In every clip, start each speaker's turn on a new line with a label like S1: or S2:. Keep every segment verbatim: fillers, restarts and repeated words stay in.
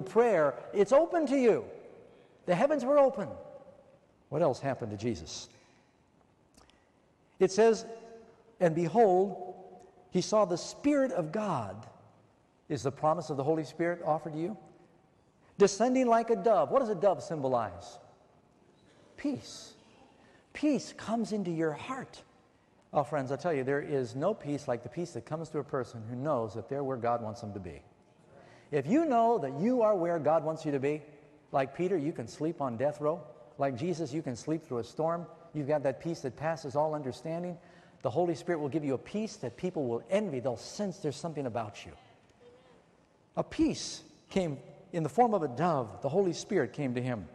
S1: prayer. It's open to you. The heavens were open. What else happened to Jesus? It says, and behold, he saw the Spirit of God. Is the promise of the Holy Spirit offered to you? Descending like a dove. What does a dove symbolize? Peace. Peace comes into your heart. Oh, friends, I tell you, there is no peace like the peace that comes to a person who knows that they're where God wants them to be. If you know that you are where God wants you to be, like Peter, you can sleep on death row. Like Jesus, you can sleep through a storm. You've got that peace that passes all understanding. The Holy Spirit will give you a peace that people will envy. They'll sense there's something about you. A peace came in the form of a dove. The Holy Spirit came to him.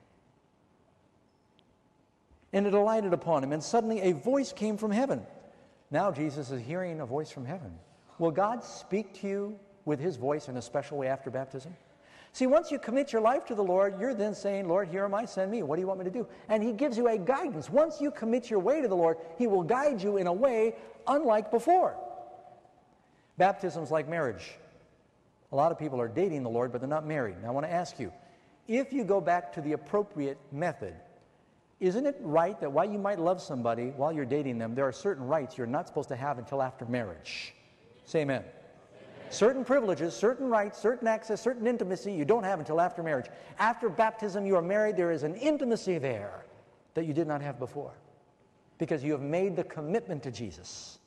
S1: And it alighted upon him, and suddenly a voice came from heaven. Now Jesus is hearing a voice from heaven. Will God speak to you with his voice in a special way after baptism? See, once you commit your life to the Lord, you're then saying, Lord, here am I, send me. What do you want me to do? And he gives you a guidance. Once you commit your way to the Lord, he will guide you in a way unlike before. Baptism's like marriage. A lot of people are dating the Lord, but they're not married. Now, I want to ask you, if you go back to the appropriate method, isn't it right that while you might love somebody while you're dating them, there are certain rights you're not supposed to have until after marriage? Say amen. Certain privileges, certain rights, certain access, certain intimacy you don't have until after marriage. After baptism, you are married. There is an intimacy there that you did not have before because you have made the commitment to Jesus.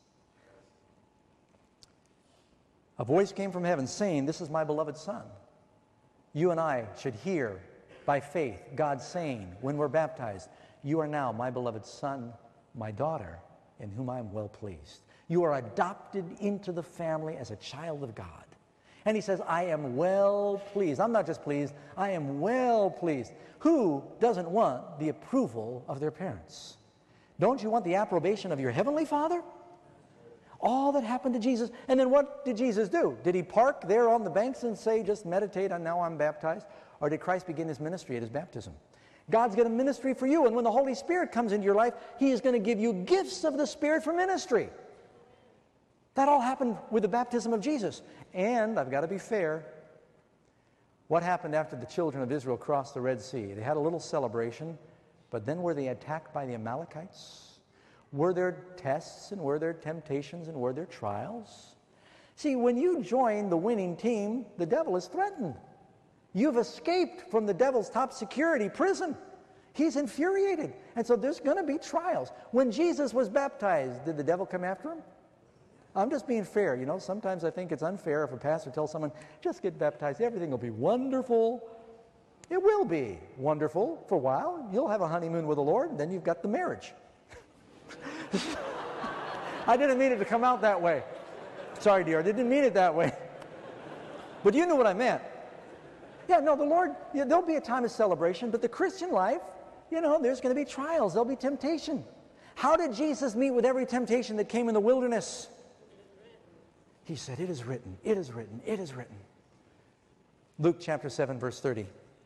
S1: A voice came from heaven saying, this is my beloved Son. You and I should hear by faith God saying when we're baptized, you are now my beloved Son, my daughter, in whom I am well pleased. You are adopted into the family as a child of God. And he says, I am well pleased. I'm not just pleased, I am well pleased. Who doesn't want the approval of their parents? Don't you want the approbation of your heavenly Father? All that happened to Jesus. And then what did Jesus do? Did he park there on the banks and say, just meditate on now I'm baptized? Or did Christ begin his ministry at his baptism? God's got a ministry for you, and when the Holy Spirit comes into your life, he is going to give you gifts of the Spirit for ministry. That all happened with the baptism of Jesus. And, I've got to be fair, what happened after the children of Israel crossed the Red Sea? They had a little celebration, but then were they attacked by the Amalekites? Were there tests, and were there temptations, and were there trials? See, when you join the winning team, the devil is threatened. You've escaped from the devil's top security prison. He's infuriated. And so there's going to be trials. When Jesus was baptized, did the devil come after him? I'm just being fair. You know, sometimes I think it's unfair if a pastor tells someone, just get baptized, everything will be wonderful. It will be wonderful for a while. You'll have a honeymoon with the Lord, and then you've got the marriage. I didn't mean it to come out that way. Sorry, dear, I didn't mean it that way. But you know what I meant. Yeah, no, the Lord, yeah, there'll be a time of celebration, but the Christian life, you know, there's going to be trials. There'll be temptation. How did Jesus meet with every temptation that came in the wilderness? He said, it is written, it is written, it is written. Luke chapter seven, verse thirty.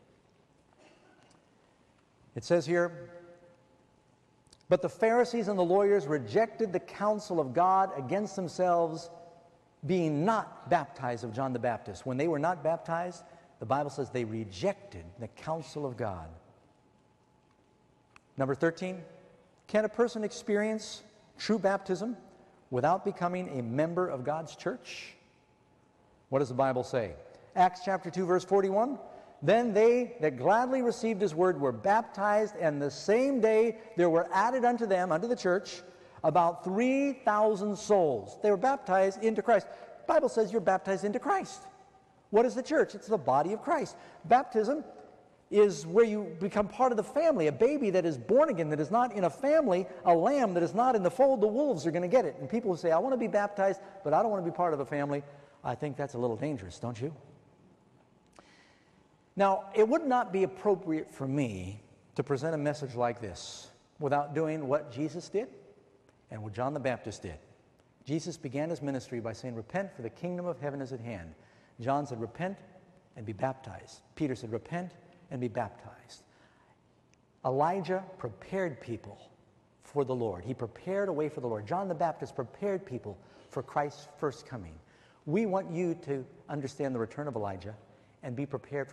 S1: It says here, but the Pharisees and the lawyers rejected the counsel of God against themselves, being not baptized of John the Baptist. When they were not baptized, the Bible says they rejected the counsel of God. Number thirteen, can a person experience true baptism without becoming a member of God's church? What does the Bible say? Acts chapter two, verse forty-one. Then they that gladly received his word were baptized, and the same day there were added unto them, unto the church, about three thousand souls. They were baptized into Christ. The Bible says you're baptized into Christ. What is the church? It's the body of Christ. Baptism is where you become part of the family. A baby that is born again, that is not in a family, a lamb that is not in the fold, the wolves are going to get it. And people who say, I want to be baptized, but I don't want to be part of a family, I think that's a little dangerous, don't you? Now, it would not be appropriate for me to present a message like this without doing what Jesus did and what John the Baptist did. Jesus began his ministry by saying, repent, for the kingdom of heaven is at hand. John said, repent and be baptized. Peter said, repent and be baptized. Elijah prepared people for the Lord. He prepared a way for the Lord. John the Baptist prepared people for Christ's first coming. We want you to understand the return of Elijah and be prepared for